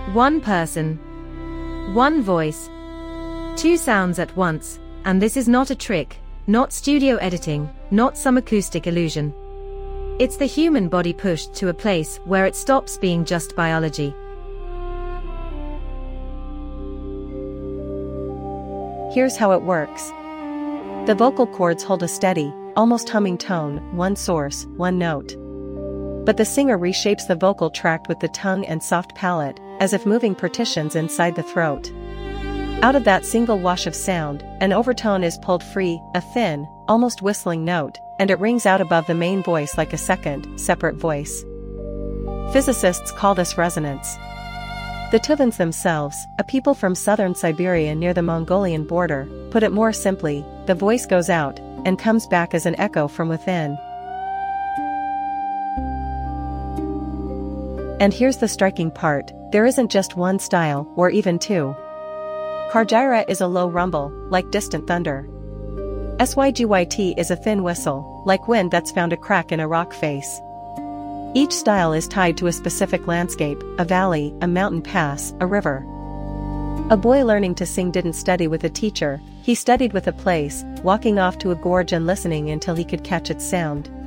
One person. One voice. Two sounds at once, and this is not a trick, not studio editing, not some acoustic illusion. It's the human body pushed to a place where it stops being just biology. Here's how it works. The vocal cords hold a steady, almost humming tone, one source, one note. But the singer reshapes the vocal tract with the tongue and soft palate, as if moving partitions inside the throat. Out of that single wash of sound, an overtone is pulled free, a thin, almost whistling note, and it rings out above the main voice like a second, separate voice. Physicists call this resonance. The Tuvans themselves, a people from southern Siberia near the Mongolian border, put it more simply, the voice goes out, and comes back as an echo from within. And here's the striking part, there isn't just one style, or even two. Kargyra is a low rumble, like distant thunder. Sygyt is a thin whistle, like wind that's found a crack in a rock face. Each style is tied to a specific landscape, a valley, a mountain pass, a river. A boy learning to sing didn't study with a teacher, he studied with a place, walking off to a gorge and listening until he could catch its sound.